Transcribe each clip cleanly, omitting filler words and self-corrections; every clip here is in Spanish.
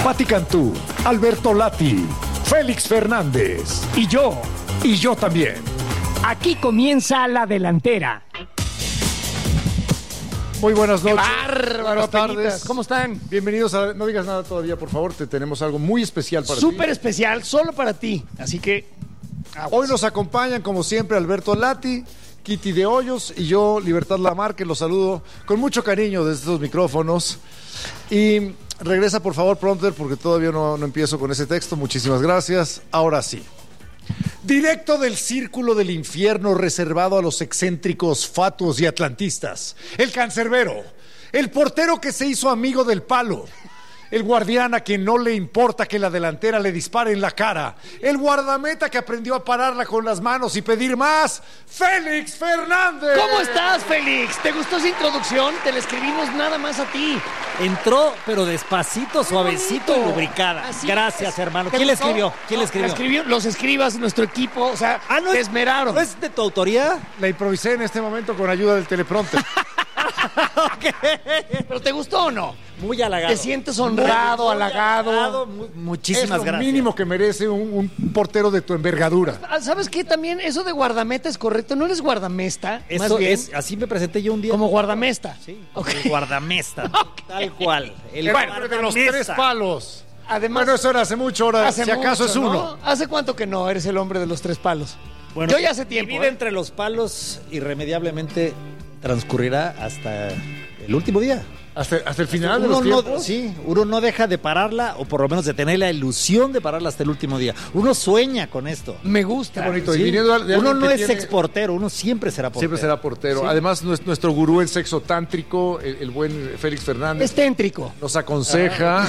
Pati Cantú, Alberto Lati, Félix Fernández y yo también. Aquí comienza la delantera. Muy buenas noches. ¡Qué bárbaro! Buenas tardes. ¿Cómo están? Bienvenidos a... No digas nada todavía, por favor. Te tenemos algo muy especial para ti. Súper especial, solo para ti. Así que... Hoy nos acompañan, como siempre, Alberto Lati, Kitty de Hoyos y yo, Libertad Lamar, que los saludo con mucho cariño desde estos micrófonos. Y regresa, por favor, prompter, porque todavía no empiezo con ese texto. Muchísimas gracias. Ahora sí. Directo del círculo del infierno reservado a los excéntricos, fatuos y atlantistas. El cancerbero, el portero que se hizo amigo del palo, el guardián a quien no le importa que la delantera le dispare en la cara, el guardameta que aprendió a pararla con las manos y pedir más, Félix Fernández. ¿Cómo estás, Félix? ¿Te gustó esa introducción? Te la escribimos nada más a ti. Entró, pero despacito, suavecito y lubricada. Así Gracias, es. hermano. ¿Te ¿Quién le gustó? escribió? ¿Quién le La escribió? escribió los escribas, nuestro equipo, o sea, ¿no te es, esmeraron. ¿No es de tu autoría? La improvisé en este momento con ayuda del teleprompter. ¿Pero te gustó o no? Muy halagado. ¿Te sientes honrado, halagado? Muchísimas Es lo gracias. mínimo que merece un portero de tu envergadura. ¿Sabes qué? También eso de guardameta es correcto. ¿No eres guardamesta? Eso más bien, es, así me presenté yo un día. como guardamesta. Sí, Ok. el guardamesta. Tal cual. El hombre de los tres palos. Además, Bueno, eso era hace mucho, ahora hace si acaso mucho, es uno. ¿no? ¿Hace cuánto que no eres el hombre de los tres palos? Bueno, Yo ya hace mi tiempo. vida entre los palos irremediablemente transcurrirá hasta el último día. Hasta el final de los tiempos. Uno no deja de pararla, o por lo menos de tener la ilusión de pararla hasta el último día. Uno sueña con esto. Me gusta. Qué bonito. Sí. Y viniendo de Uno alguien no que es tiene- exportero, uno siempre será portero. Siempre será portero. Sí. Además, nuestro gurú en sexo tántrico, el buen Félix Fernández, Es téntrico. nos aconseja,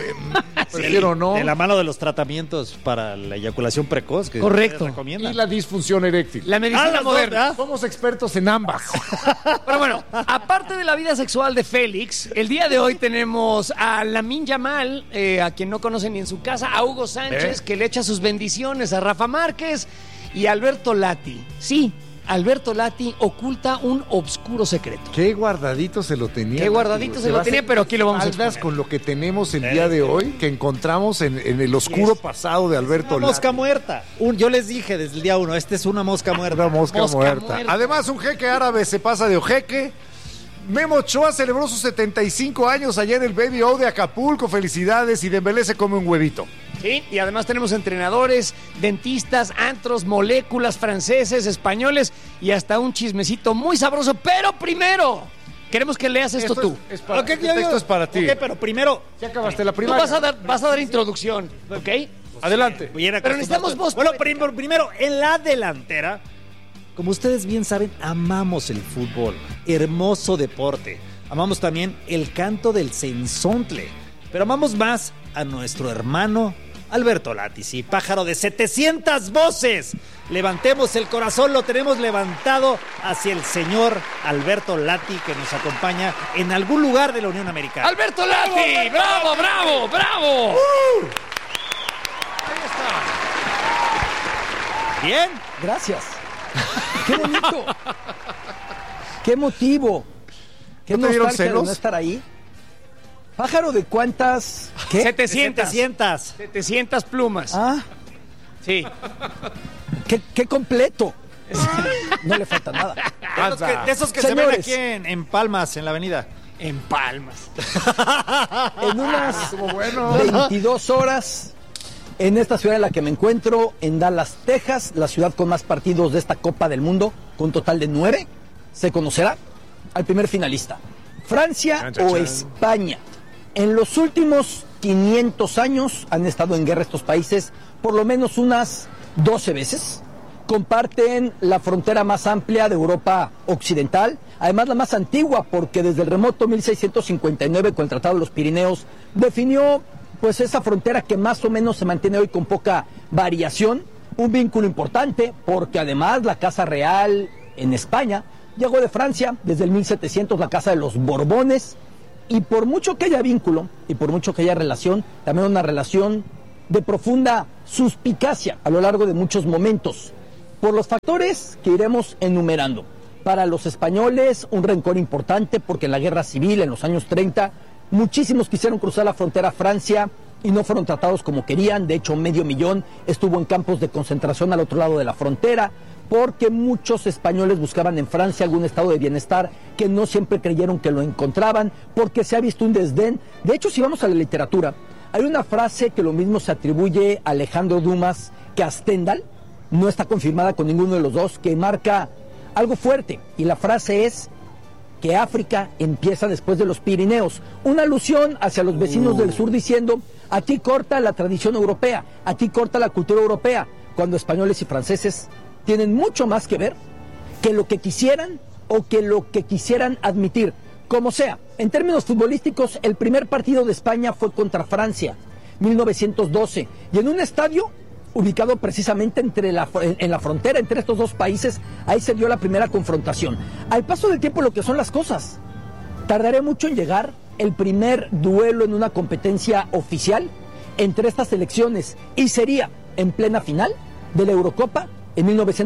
prefiero no, De la mano de los tratamientos para la eyaculación precoz que Correcto. ustedes recomiendan. y la disfunción eréctil. La medicina las dos, moderna. ¿verdad? Somos expertos en ambas. Pero bueno, aparte de la vida sexual de Félix, el día de hoy tenemos a Lamine Yamal, a quien no conocen ni en su casa, a Hugo Sánchez, que le echa sus bendiciones a Rafa Márquez y a Alberto Lati. Sí, Alberto Lati oculta un obscuro secreto. Qué guardadito se lo tenía. Qué guardadito Lati, se lo va a tenía, hacer pero aquí lo vamos a espaldas exponer. con lo que tenemos el día de hoy, que encontramos en el oscuro pasado de Alberto Una mosca Lati. muerta. Yo les dije desde el día 1, esta es una mosca muerta. Una mosca Mosca muerta. muerta. Además, un jeque árabe se pasa de ojeque. Memo Ochoa celebró sus 75 años ayer en el Baby O de Acapulco. Felicidades. Y Dembélé se come un huevito. Sí, y además tenemos entrenadores, dentistas, antros, moléculas, franceses, españoles y hasta un chismecito muy sabroso. Pero primero, queremos que leas esto tú. Es para, Ok, este yo- texto es para ti. Ok, pero primero... Ya acabaste la Tú primaria. vas a dar introducción, ¿ok? Adelante. Bien Pero necesitamos voz Bueno, poética. primero, en la delantera, como ustedes bien saben, amamos el fútbol. Hermoso deporte. Amamos también el canto del cenzontle. Pero amamos más a nuestro hermano Alberto Lati, sí, pájaro de 700 voces. Levantemos el corazón, lo tenemos levantado hacia el señor Alberto Lati, que nos acompaña en algún lugar de la Unión Americana. Alberto Lati, bravo, bravo, bravo. Bien. Gracias. Qué bonito. Qué emotivo. Qué ¿No te dieron nostalgia de celos? no estar ahí. Pájaro de cuántas. ¿Qué? 700 plumas. Ah, Sí. qué completo. No le falta nada. De esos que se ven Señores. aquí en Palmas, en la avenida. En Palmas. En unas Estuvo bueno. 22 horas, en esta ciudad en la que me encuentro, en Dallas, Texas, la ciudad con más partidos de esta Copa del Mundo, con un total de 9, se conocerá al primer finalista. Francia Chan, chan, o chan. España. En los últimos 500 años han estado en guerra estos países por lo menos unas 12 veces. Comparten la frontera más amplia de Europa Occidental, además la más antigua, porque desde el remoto 1659, con el Tratado de los Pirineos, definió pues esa frontera que más o menos se mantiene hoy con poca variación. Un vínculo importante, porque además la Casa Real en España llegó de Francia, desde el 1700 la Casa de los Borbones, y por mucho que haya vínculo, y por mucho que haya relación, también una relación de profunda suspicacia a lo largo de muchos momentos, por los factores que iremos enumerando. Para los españoles, un rencor importante, porque en la guerra civil, en los años 30, muchísimos quisieron cruzar la frontera a Francia y no fueron tratados como querían. De hecho, 500,000 estuvo en campos de concentración al otro lado de la frontera, porque muchos españoles buscaban en Francia algún estado de bienestar que no siempre creyeron que lo encontraban, porque se ha visto un desdén. De hecho, si vamos a la literatura, hay una frase que lo mismo se atribuye a Alejandro Dumas que a Stendhal, no está confirmada con ninguno de los dos, que marca algo fuerte, y la frase es que África empieza después de los Pirineos, una alusión hacia los vecinos del sur diciendo, aquí corta la tradición europea, aquí corta la cultura europea, cuando españoles y franceses tienen mucho más que ver que lo que quisieran o que lo que quisieran admitir. Como sea, en términos futbolísticos, el primer partido de España fue contra Francia, 1912, y en un estadio ubicado precisamente en la frontera entre estos dos países. Ahí se dio la primera confrontación. Al paso del tiempo, lo que son las cosas, tardaré mucho en llegar el primer duelo en una competencia oficial entre estas selecciones, y sería en plena final de la Eurocopa en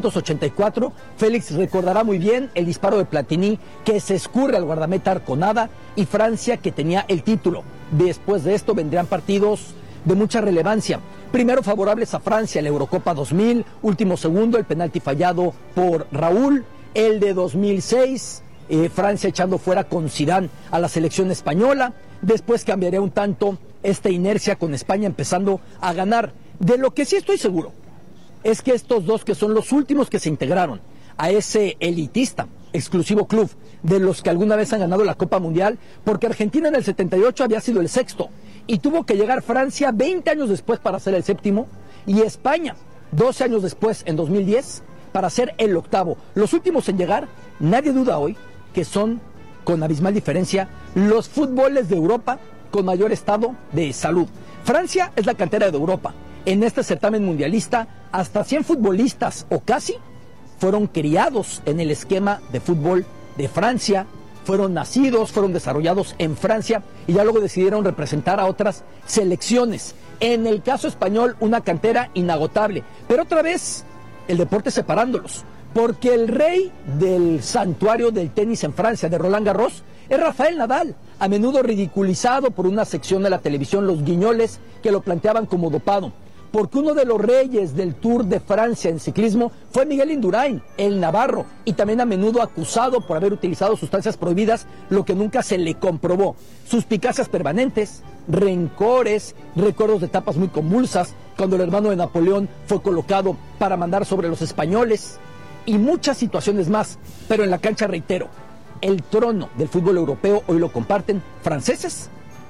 1984. Félix recordará muy bien el disparo de Platini que se escurre al guardameta Arconada, y Francia, que tenía el título. Después de esto vendrían partidos de mucha relevancia. Primero favorables a Francia, la Eurocopa 2000, último segundo, el penalti fallado por Raúl, el de 2006, Francia echando fuera con Zidane a la selección española. Después cambiaría un tanto esta inercia con España empezando a ganar. De lo que sí estoy seguro es que estos dos, que son los últimos que se integraron a ese elitista, exclusivo club de los que alguna vez han ganado la Copa Mundial, porque Argentina en el 78 había sido el sexto, y tuvo que llegar Francia 20 años después para ser el séptimo, y España 12 años después, en 2010, para ser el octavo. Los últimos en llegar, nadie duda hoy que son, con abismal diferencia, los fútboles de Europa con mayor estado de salud. Francia es la cantera de Europa. En este certamen mundialista, hasta 100 futbolistas, o casi, fueron criados en el esquema de fútbol de Francia, fueron nacidos, fueron desarrollados en Francia, y ya luego decidieron representar a otras selecciones. En el caso español, una cantera inagotable, pero otra vez el deporte separándolos, porque el rey del santuario del tenis en Francia, de Roland Garros, es Rafael Nadal, a menudo ridiculizado por una sección de la televisión, los guiñoles, que lo planteaban como dopado, porque uno de los reyes del Tour de Francia en ciclismo fue Miguel Indurain, el navarro, y también a menudo acusado por haber utilizado sustancias prohibidas, lo que nunca se le comprobó. Suspicacias permanentes, rencores, recuerdos de etapas muy convulsas, cuando el hermano de Napoleón fue colocado para mandar sobre los españoles, y muchas situaciones más. Pero en la cancha, reitero, el trono del fútbol europeo hoy lo comparten franceses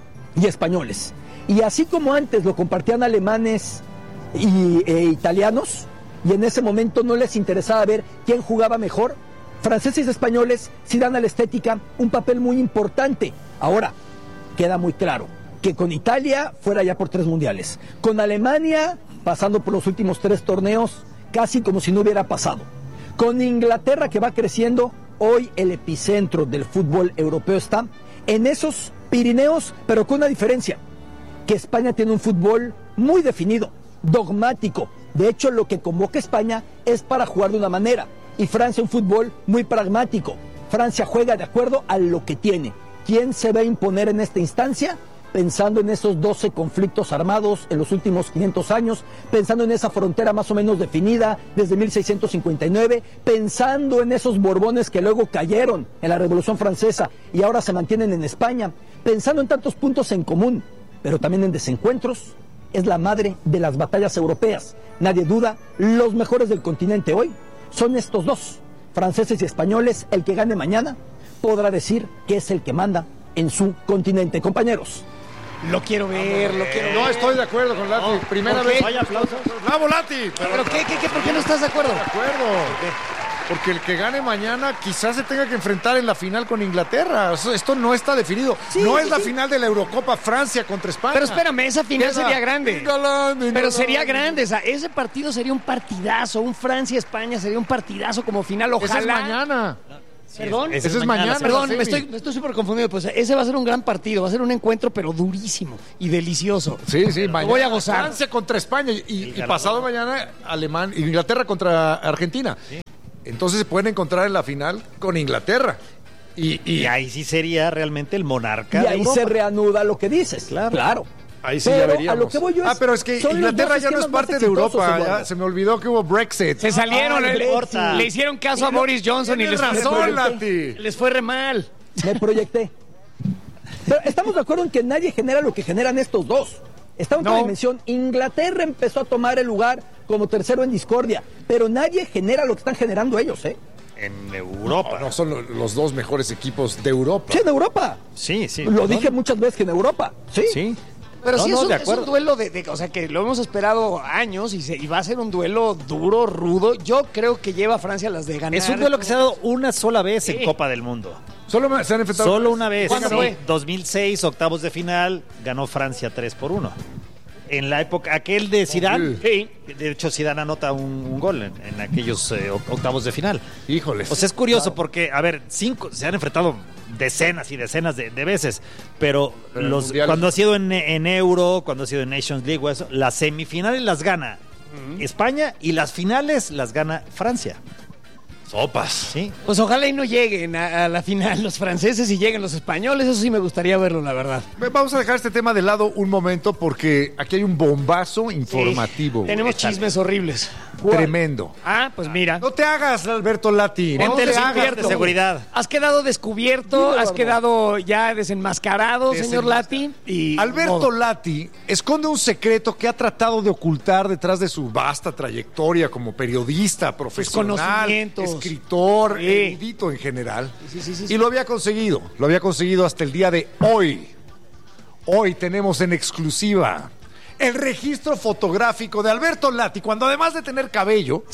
y españoles. Y así como antes lo compartían alemanes e italianos, y en ese momento no les interesaba ver quién jugaba mejor, franceses y españoles sí dan a la estética un papel muy importante. Ahora, queda muy claro que con Italia fuera ya por 3 mundiales, con Alemania pasando por los últimos 3 torneos, casi como si no hubiera pasado, con Inglaterra, que va creciendo. Hoy el epicentro del fútbol europeo está en esos Pirineos, pero con una diferencia, que España tiene un fútbol muy definido, dogmático. De hecho, lo que convoca España es para jugar de una manera, y Francia un fútbol muy pragmático. Francia juega de acuerdo a lo que tiene. ¿Quién se va a imponer en esta instancia? Pensando en esos 12 conflictos armados en los últimos 500 años, pensando en esa frontera más o menos definida desde 1659, pensando en esos Borbones que luego cayeron en la Revolución Francesa y ahora se mantienen en España, pensando en tantos puntos en común, pero también en desencuentros. Es la madre de las batallas europeas. Nadie duda, los mejores del continente hoy son estos dos, franceses y españoles. El que gane mañana podrá decir que es el que manda en su continente. Compañeros, lo quiero ver, lo quiero ver. No estoy de acuerdo con Lati. Primera vez. Vaya aplausos. ¡Bravo, Lati! ¿Pero qué? ¿Por qué no estás de acuerdo? De acuerdo. Porque el que gane mañana quizás se tenga que enfrentar en la final con Inglaterra. Esto no está definido. Sí, no es la final de la Eurocopa, Francia contra España. Pero espérame, esa final sería grande. England. Pero sería grande, o sea, ese partido sería un partidazo. Un Francia-España sería un partidazo como final. Ojalá. Ese es mañana. ¿Perdón? Ese es mañana. Perdón, me estoy súper confundido. Pues ese va a ser un gran partido, va a ser un encuentro, pero durísimo y delicioso. Sí, mañana. Voy a gozar. Francia contra España y pasado mañana Inglaterra contra Argentina. Sí. Entonces se pueden encontrar en la final con Inglaterra. Y ahí sí sería realmente el monarca y de ahí Europa. se reanuda lo que dices. Claro. Ahí sí Pero ya veríamos. a lo que voy yo es, pero es que son los Inglaterra dos ya no es esquemas más parte de Europa. exitosos, Ya Eduardo. se me olvidó que hubo Brexit. Se salieron, Ah, le hicieron caso a Boris Johnson y Tienes les fue razón, re mal. Lati. Les fue re mal. Me proyecté. Pero estamos de acuerdo en que nadie genera lo que generan estos dos. Está en otra No. dimensión. Inglaterra empezó a tomar el lugar como tercero en discordia, pero nadie genera lo que están generando ellos, ¿eh? En Europa. No son los dos mejores equipos de Europa. Sí, en Europa. Sí, sí. Lo dije muchas veces que en Europa. Sí. Sí. Pero No, sí no, es, de es acuerdo. un duelo o sea, que lo hemos esperado años y va a ser un duelo duro, rudo. Yo creo que lleva a Francia las de ganar. Es un duelo que se ha dado una sola vez Sí. en Copa del Mundo. Solo se han enfrentado. Solo una vez. ¿Cuándo Sí. fue? 2006, octavos de final, ganó Francia 3-1. En la época, aquel de Zidane, Sí. de hecho Zidane anota un gol en aquellos octavos de final. Híjoles. O sea, es curioso porque, a ver, se han enfrentado decenas y decenas de veces, pero Pero en el Mundial. cuando ha sido en Euro, cuando ha sido en Nations League, o eso, las semifinales las gana España y las finales las gana Francia. Sopas. ¿Sí? Pues ojalá y no lleguen a la final los franceses y lleguen los españoles. Eso sí me gustaría verlo, la verdad. Vamos a dejar este tema de lado un momento porque aquí hay un bombazo informativo. Sí, tenemos chismes horribles. Tremendo. Ah, pues mira. No te hagas, Alberto Lati. No Ponte te el hagas. cinturón de seguridad. Has quedado descubierto, Dime, has Eduardo. quedado ya desenmascarado, señor Lati. Y Alberto modo. Lati esconde un secreto que ha tratado de ocultar detrás de su vasta trayectoria como periodista, profesional, conocimientos. escritor, Sí. erudito en general. Sí. Y lo había conseguido hasta el día de hoy. Hoy tenemos en exclusiva el registro fotográfico de Alberto Lati, cuando además de tener cabello,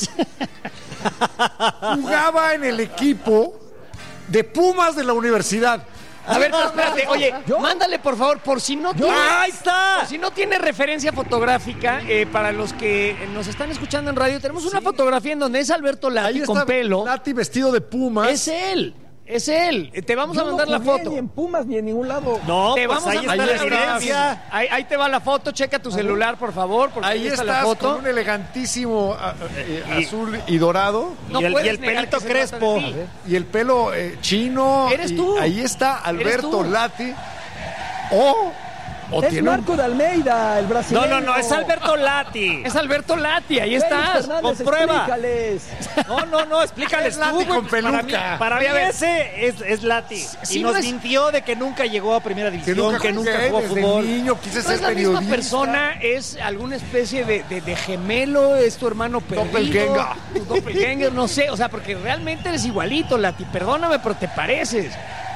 jugaba en el equipo de Pumas de la universidad. A ver, pero espérate, oye, ¿Yo? mándale por favor, por si no tiene, ¡Ahí está! por si no tiene referencia fotográfica, para los que nos están escuchando en radio, tenemos una fotografía en donde es Alberto Lati Ahí con está pelo. Lati vestido de Pumas. Es él. Te vamos a Yo mandar no la jugué foto. Ni en Pumas ni en ningún lado. No, Te pues vamos ahí a está mandar la está. evidencia. Ahí te va la foto, checa tu celular, por favor, porque Ahí está la estás foto. con un elegantísimo azul y dorado No Y el puedes negar pelito que se trata crespo. de ti. y el pelo chino. Eres y tú. Ahí está Alberto tú. Lati. O Es tiene un- Marco de Almeida, el brasileño. No, es Alberto Lati. Es Alberto Lati, ahí Félix estás. Fernández, comprueba. explícales. No, explícales Es Lati tú, güey. con Para mí, peluca. para mí Oye, a ver. ese es Lati. Sí, y nos no es- mintió de que nunca llegó a primera división, que nunca jugué, jugó desde fútbol. niño quise No ser es la misma periodista. persona, es alguna especie de gemelo, es tu hermano perdido. Doppelganger. Tu doppelganger, no sé, o sea, porque realmente eres igualito, Lati, perdóname, pero te pareces.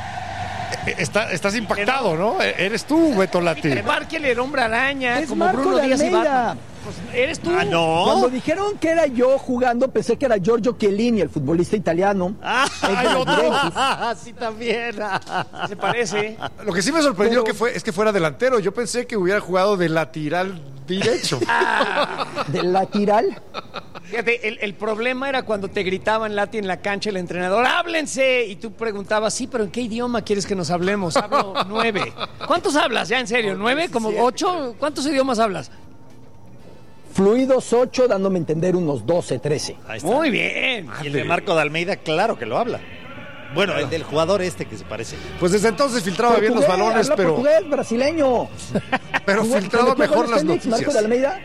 Estás impactado, ¿no? Eres tú, Beto Lati. Peter Parker, el hombre araña, Es como Marco Bruno de Díaz y Almeida. Batman. Pues eres tú. Ah, no. Cuando dijeron que era yo jugando, pensé que era Giorgio Chiellini, el futbolista italiano. Ah, Es de la Juventus. sí, también. Se parece. Lo que sí me sorprendió Pero- es que fuera delantero. Yo pensé que hubiera jugado de lateral derecho. De lateral. Fíjate, el problema era cuando te gritaban Lati en la cancha el entrenador, ¡háblense! Y tú preguntabas, sí, pero ¿en qué idioma quieres que nos hablemos? Hablo 9. ¿Cuántos hablas ya, en serio? ¿9? ¿Como 8? ¿Cuántos idiomas hablas? Fluidos 8, dándome a entender unos 12, 13. Ahí está. Muy bien. Y el de Marco de Almeida, claro que lo habla. Bueno, el del jugador este que se parece. Pues desde entonces filtraba bien los Portugués, balones, habla pero portugués, brasileño. filtraba mejor las Félix, Marco de noticias. Almeida.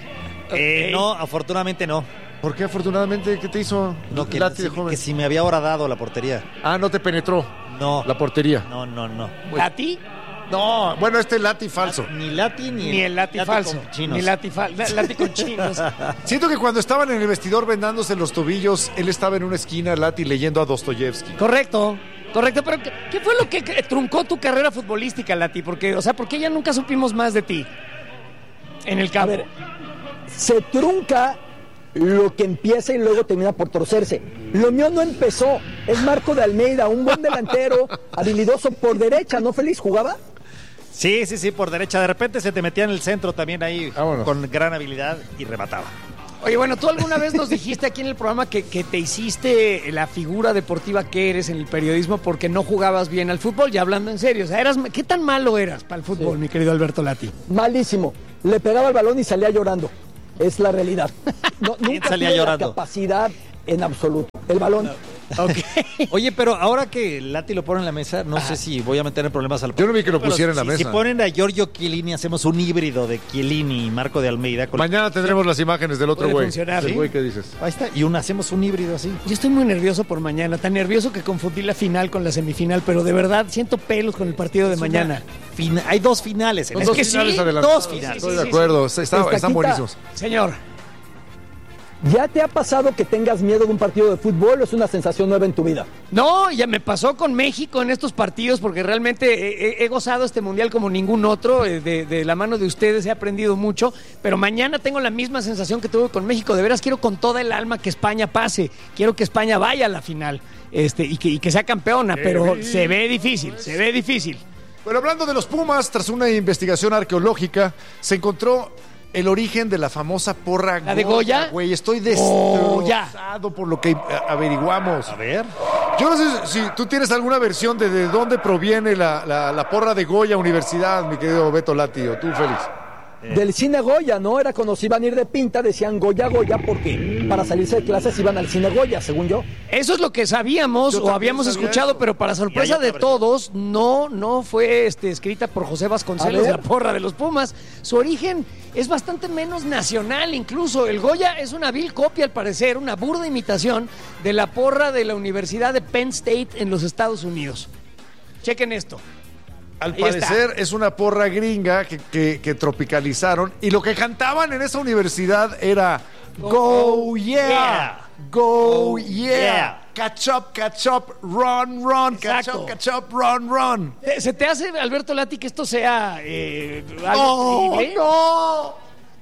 No, afortunadamente no. ¿Por qué afortunadamente? ¿Qué te hizo No, que, Lati de si, joven? que si me había horadado la portería. Ah, no te penetró No. la portería. No. ¿Lati? No, bueno, este Lati falso. Ni Lati Ni el Lati falso. con chinos. Ni Lati con chinos. Siento que cuando estaban en el vestidor vendándose los tobillos, él estaba en una esquina, Lati, leyendo a Dostoyevsky. Correcto, pero ¿qué fue lo que truncó tu carrera futbolística, Lati? Porque, o sea, ¿por qué ya nunca supimos más de ti en el A campo? ver, se trunca lo que empieza y luego termina por torcerse. Lo mío no empezó. Es Marco de Almeida, un buen delantero, habilidoso por derecha, ¿no, Félix? ¿Jugaba? Sí, por derecha. De repente se te metía en el centro también ahí Vámonos. con gran habilidad y remataba. Oye, bueno, tú alguna vez nos dijiste aquí en el programa que te hiciste la figura deportiva que eres en el periodismo porque no jugabas bien al fútbol, ya hablando en serio. O sea, ¿qué tan malo eras para el fútbol, mi querido Alberto Lati? Malísimo. Le pegaba el balón y salía llorando. Es la realidad. No, ¿Quién nunca salía tuve llorando? la capacidad en absoluto. El balón. Oye, pero ahora que Lati lo pone en la mesa, no sé si voy a meter en problemas al Yo no vi que lo pero pusiera en la mesa. Si ponen a Giorgio Chiellini, hacemos un híbrido de Chiellini y Marco de Almeida. Mañana tendremos las imágenes del otro Puede güey. funcionar, Del ¿sí? güey que dices. Ahí está, y hacemos un híbrido así. Yo estoy muy nervioso por mañana, tan nervioso que confundí la final con la semifinal, pero de verdad siento pelos con el partido de mañana. Hay dos finales en Son Es dos que finales sí, adelantados. dos finales. Estoy Sí, de sí, acuerdo. Están Estaquita. buenísimos. Señor, ¿Ya te ha pasado que tengas miedo de un partido de fútbol o es una sensación nueva en tu vida? no, ya me pasó con México en estos partidos porque realmente he gozado este mundial como ningún otro, de la mano de ustedes he aprendido mucho, pero mañana tengo la misma sensación que tuve con México, de veras quiero con toda el alma que España pase, quiero que España vaya a la final y que sea campeona, pero se ve difícil. Bueno, hablando de los Pumas, tras una investigación arqueológica, se encontró el origen de la famosa porra ¿La de Goya? Güey, estoy Goya. destrozado por lo que averiguamos. A ver. Yo no sé si tú tienes alguna versión de dónde proviene la porra de Goya Universidad, mi querido Beto Lati, o tú, Félix. Del cine Goya, ¿no? Era cuando se iban a ir de pinta, decían Goya, Goya, porque para salirse de clases iban al cine Goya, según yo. Eso es lo que sabíamos Yo o también habíamos sabía escuchado, eso. pero para sorpresa Y hay de otra todos, no fue escrita por José A Vasconcelos, ver. la porra de los Pumas. Su origen es bastante menos nacional, incluso. El Goya es una vil copia, al parecer, una burda imitación de la porra de la Universidad de Penn State en los Estados Unidos. Chequen esto. Al Ahí parecer es una porra gringa que tropicalizaron y lo que cantaban en esa universidad era Go yeah, Go yeah, catch up, run, Exacto. catch up, run. ¿Se te hace, Alberto Lati, que esto sea algo creíble? No.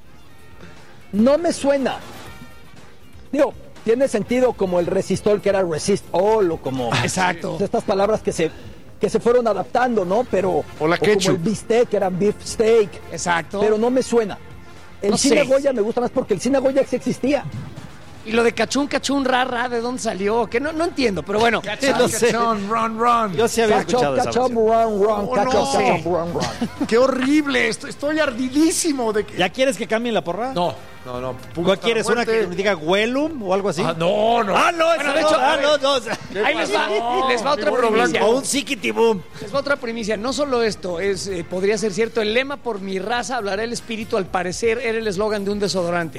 No me suena. Digo, tiene sentido como el resistol que era resist all o como Exacto. estas palabras que se fueron adaptando, ¿no? Pero O la como ketchup. el beefsteak que era beef steak. Exacto. Pero no me suena. El No cine sé. Goya me gusta más porque el cine Goya sí existía. Y lo de cachún, ra, ¿de dónde salió? Que no entiendo, pero bueno. No sé. Run. Yo sí había escuchado esa Catch up, versión. run, catch no. up, catch up, run. Qué horrible, estoy ardidísimo de que... ¿Ya quieres que cambien la porra? No. ¿Cuál quieres? ¿Una que diga Huelum o algo así? No. Ah, no, Bueno, de hecho, no. Ahí les va otra Libro primicia. O un Sikitibum. Les va otra primicia. No solo esto, podría ser cierto. El lema "por mi raza hablará el espíritu", al parecer era el eslogan de un desodorante.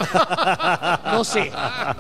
No sé.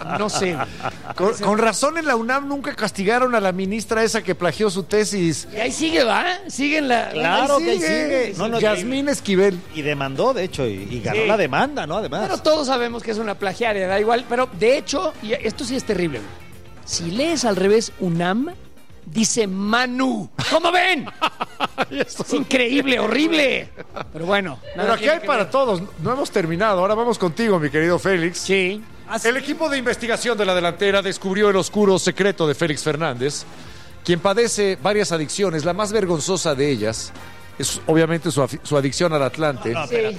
Con razón en la UNAM nunca castigaron a la ministra esa que plagió su tesis. Y ahí sigue, ¿va? Siguen la... Claro que ahí sigue. No, Yasmín Esquivel. Y demandó, de hecho, y ganó Sí. la demanda, ¿no? Además. Pero todos sabemos que es una plagiaria, da igual. Pero de hecho, y esto sí es terrible, güey. Si lees al revés UNAM, dice Manu. ¿Cómo ven? Es increíble, horrible. Pero bueno. Pero nada aquí tiene hay que para ver. todos. No hemos terminado. Ahora vamos contigo, mi querido Félix. Sí. El equipo de investigación de la delantera descubrió el oscuro secreto de Félix Fernández, quien padece varias adicciones. La más vergonzosa de ellas es obviamente su adicción al Atlante.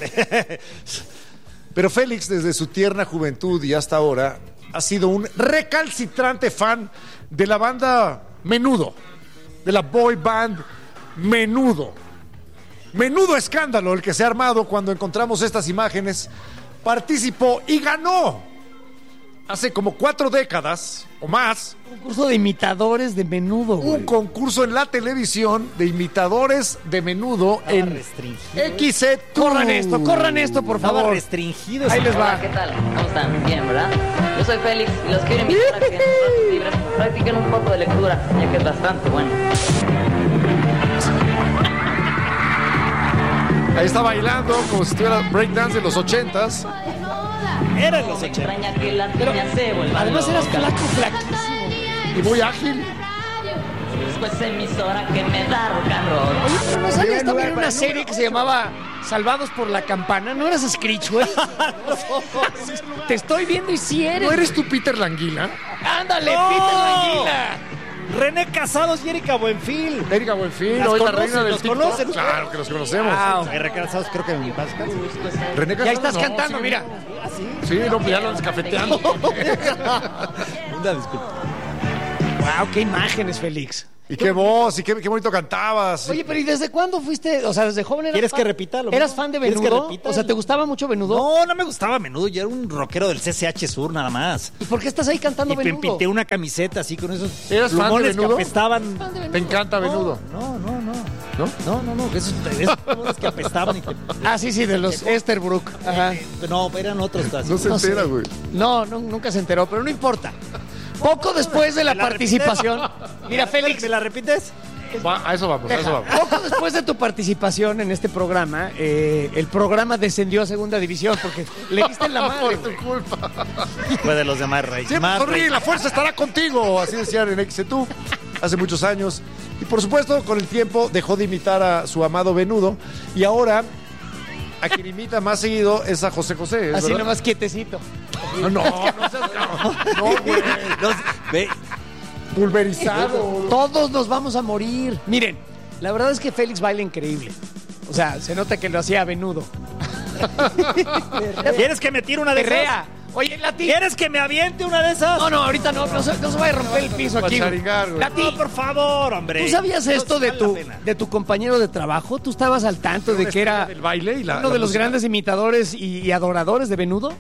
Pero Félix, desde su tierna juventud y hasta ahora, ha sido un recalcitrante fan de la banda Menudo, de la boy band Menudo. Menudo escándalo el que se ha armado cuando encontramos estas imágenes. Participó y ganó hace como 4 décadas o más Un curso de imitadores de Menudo, güey. un concurso en la televisión de imitadores de Menudo en restringido. XC. Corran esto, por Estaba favor. restringido. Ahí ese- les va. Hola, ¿qué tal? ¿Cómo están? Bien, ¿verdad? Yo soy Félix y los quiero invitar a que en sus ratos libres practiquen un poco de lectura, ya que es bastante bueno. Ahí está bailando como si estuviera breakdance de los 80s. Eran No los me 80. extraña que la niña se vuelva Además eras loca. flaquísimo. Y muy ágil. Después emisora que me da rock and roll. Oye, pero no sabías también una serie que se llamaba Salvados por la Campana. ¿No eras Screech, güey? Te estoy viendo y sí eres. ¿No eres tú Peter Languila? Ándale, ¡No! Peter Languila. René Casados y Erika Buenfil. Erika Buenfil, ¿Las hoy la conoces? reina del ¿Los TikTok. conoces? Claro que los conocemos. Erika Casados creo que en mi paz. René Ya Casados, estás no, cantando, sí. mira. Sí, no, ya lo descafeteando. Una disculpa. Wow, qué imágenes, Félix. Y qué voz, y qué bonito cantabas. Oye, pero ¿y desde cuándo fuiste? O sea, desde joven eras ¿Quieres fan? que repita lo ¿Eras mismo? fan de ¿Quieres que Menudo? repita? O sea, ¿te gustaba mucho Menudo? No me gustaba Menudo. Yo era un rockero del CCH Sur nada más. ¿Y por qué estás ahí cantando Y me Menudo? pinté una camiseta así con esos ¿Eras fan de plumones que Menudo? apestaban. Fan de Menudo. ¿Te encanta Menudo? No. ¿No? Esos plumones que apestaban y te... Ah, sí, de los Esterbrook. Ajá. No, eran otros así. No se entera, güey. No, nunca se enteró, pero no importa. Poco después de la ¿Me la participación... Mira, Félix, ¿Me la repites? A eso vamos, a eso vamos. poco después de tu participación en este programa, el programa descendió a segunda división porque le diste en la madre. Por tu culpa. Fue de los demás reyes. Siempre sonríe, la fuerza estará contigo. Así decían en XTU hace muchos años. Y por supuesto, con el tiempo dejó de imitar a su amado Menudo. Y ahora, a quien imita más seguido es a José José. ¿es Así verdad? nomás quietecito. No, güey. Ve, Pulverizado. Todos nos vamos a morir. Miren, la verdad es que Félix baila increíble. O sea, se nota que lo hacía a Menudo. ¿quieres que me tire una de esas? Perrea. Oye, Lati. ¿Quieres que me aviente una de esas? No, ahorita no se vaya a romper el piso aquí. güey. charingar, güey. Lati, No, por favor, hombre. ¿tú sabías esto No vale la pena. de tu compañero de trabajo? ¿Tú estabas al tanto de que era El baile y uno de los grandes imitadores y adoradores de Menudo?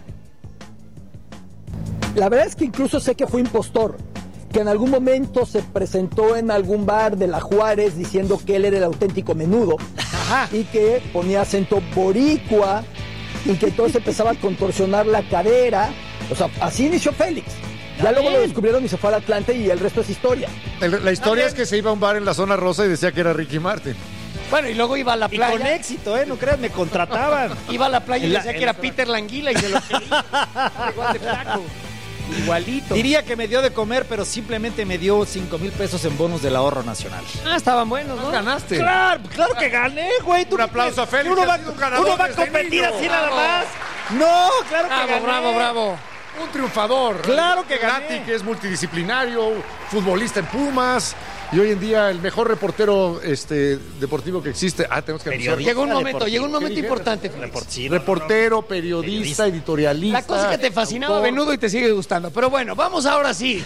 La verdad es que incluso sé que fue impostor, que en algún momento se presentó en algún bar de La Juárez diciendo que él era el auténtico Menudo y que ponía acento boricua y que entonces empezaba a contorsionar la cadera. O sea, así inició Félix. Ya luego lo descubrieron y se fue al Atlante y el resto es historia. La historia es que se iba a un bar en la zona rosa y decía que era Ricky Martin. Bueno, y luego iba a la Y playa. con éxito, ¿eh? No creas, me contrataban. Iba a la playa y En la- decía en que era la- Peter Languila y se lo creía. Igual de flaco. Igualito. Diría que me dio de comer, pero simplemente me dio 5,000 pesos en bonos del ahorro nacional. Ah, estaban buenos, ¿no? Ganaste. Claro que gané, güey. ¿Tú Un aplauso a Félix, Uno que va, ha sido un ganador uno va a desde competir niño. así nada Bravo. más. No, claro que gané. Bravo. Un triunfador. Claro que gané. Nati, que es multidisciplinario, futbolista en Pumas y hoy en día el mejor reportero deportivo que existe. Tenemos que anunciar. Llegó un momento ¿Qué dijeron? importante, Félix. Sí, no, Reportero, periodista, editorialista. La cosa que te fascinaba autor. Menudo y te sigue gustando. Pero bueno, vamos ahora sí.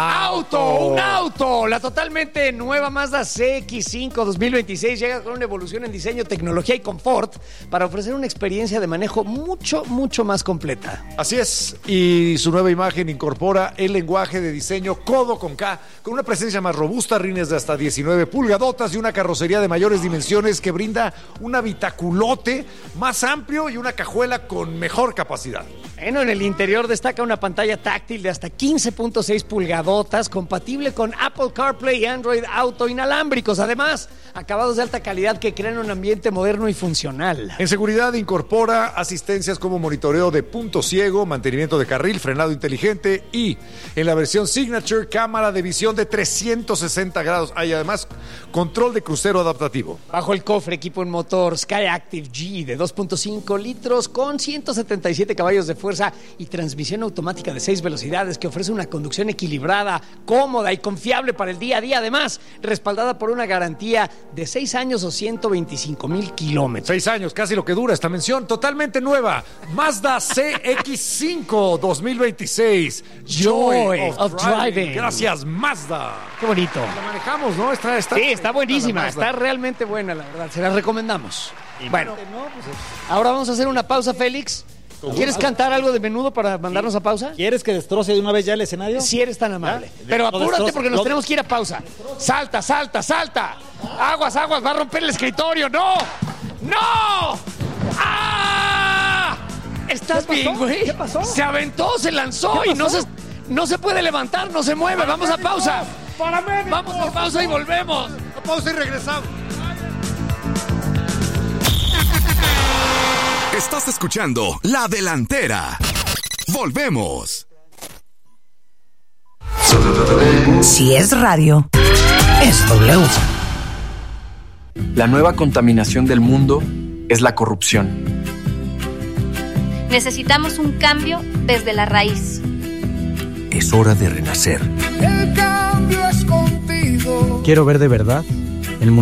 Un auto. La totalmente nueva Mazda CX-5 2026 llega con una evolución en diseño, tecnología y confort para ofrecer una experiencia de manejo mucho más completa. Así es, y su nueva imagen incorpora el lenguaje de diseño codo con K, con una presencia más robusta, rines de hasta 19 pulgadotas y una carrocería de mayores dimensiones que brinda un habitaculote más amplio y una cajuela con mejor capacidad. Bueno, en el interior destaca una pantalla táctil de hasta 15.6 pulgadotas, compatible con Apple CarPlay y Android Auto inalámbricos. Además, acabados de alta calidad que crean un ambiente moderno y funcional. En seguridad incorpora asistencias como monitoreo de punto ciego, mantenimiento de carril, frenado inteligente y en la versión Signature, cámara de visión de 360 grados. Hay además control de crucero adaptativo. Bajo el cofre, equipo en motor Skyactiv G de 2.5 litros con 177 caballos de fuerza y transmisión automática de 6 velocidades que ofrece una conducción equilibrada, cómoda y confiable para el día a día. Además, respaldada por una garantía de 6 años o 125,000 kilómetros. 6 años, casi lo que dura esta mención, totalmente nueva. Mazda CX-5 2026. Joy of driving. Gracias, Mazda. Qué bonito. La manejamos, ¿no? Sí, está buenísima, la Mazda. está realmente buena, la verdad. Se la recomendamos. Bueno, No, pues, ahora vamos a hacer una pausa, Félix. ¿Quieres cantar algo de Menudo para mandarnos a pausa? ¿quieres que destroce de una vez ya el escenario? Si eres tan amable. Pero Lo apúrate destrozo- porque nos lo- tenemos que ir a pausa. Salta. Aguas, va a romper el escritorio. ¡No! ¡Ah! ¿Estás bien, güey? ¿Qué pasó? Se aventó, se lanzó y no se puede levantar, no se mueve. Vamos a pausa. Vamos a pausa y volvemos. Pausa y regresamos. Estás escuchando La Delantera. Volvemos. Si es radio, es W. La nueva contaminación del mundo es la corrupción. Necesitamos un cambio desde la raíz. Es hora de renacer. El cambio es contigo. Quiero ver de verdad